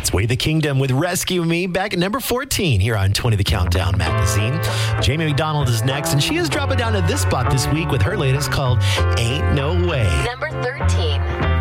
It's Way the Kingdom with Rescue Me, back at number 14 here on 20 The Countdown magazine. Jamie McDonald is next, and she is dropping down to this spot this week with her latest called Ain't No Way. Number 13.